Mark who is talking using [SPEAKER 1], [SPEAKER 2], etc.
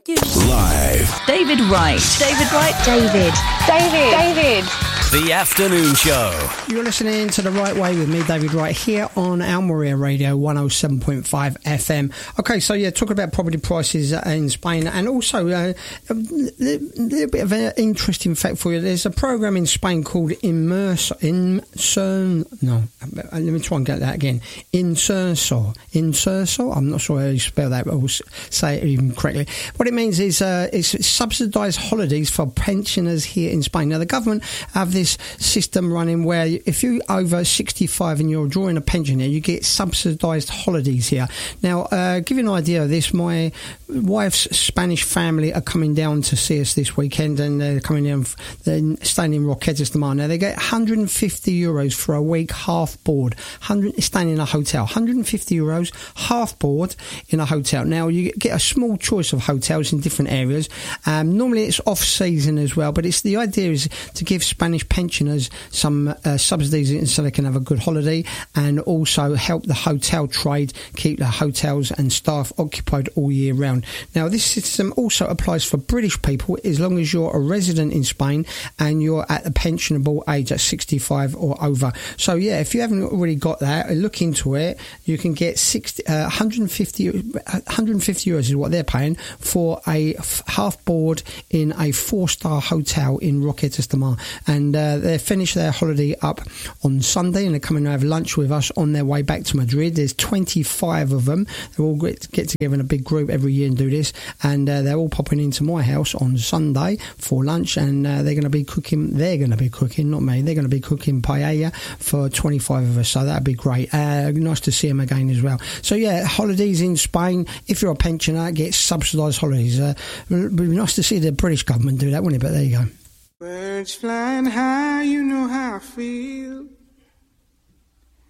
[SPEAKER 1] Live.
[SPEAKER 2] David Wright. David Wright.
[SPEAKER 3] David.
[SPEAKER 1] The Afternoon Show.
[SPEAKER 4] You're listening to The Right Way with me, David Wright, here on Almeria Radio 107.5 FM. Okay, so yeah, talking about property prices in Spain, and also a little bit of an interesting fact for you. There's a program in Spain called Inserso. I'm not sure how you spell that, but I'll say it even correctly. What it means is it's subsidised holidays for pensioners here in Spain. Now, the government have this system running where if you're over 65 and you're drawing a pension here, you get subsidised holidays here. Now, give you an idea of this, my wife's Spanish family are coming down to see us this weekend, and they're coming down, they're staying in Roquetas de Mar. Now, they get 150 euros for a week, half board, staying in a hotel, 150 euros, half board in a hotel. Now, you get a small choice of hotels in different areas. Normally, it's off season as well, but the idea is to give Spanish pensioners some subsidies so they can have a good holiday, and also help the hotel trade keep the hotels and staff occupied all year round. Now, this system also applies for British people as long as you're a resident in Spain and you're at the pensionable age at 65 or over. So yeah, if you haven't already got that, look into it. You can get 150 euros is what they're paying for a half board in a 4-star hotel in Roquetas de Mar. And they finish their holiday up on Sunday, and they're coming to have lunch with us on their way back to Madrid. There's 25 of them. They all get together in a big group every year and do this, and they're all popping into my house on Sunday for lunch, and they're going to be cooking, not me, they're going to be cooking paella for 25 of us, so that'd be great. Nice to see them again as well. So yeah, holidays in Spain, if you're a pensioner, get subsidised holidays. It'd be nice to see the British government do that, wouldn't it? But there you go.
[SPEAKER 5] Birds flying high, you know how I feel.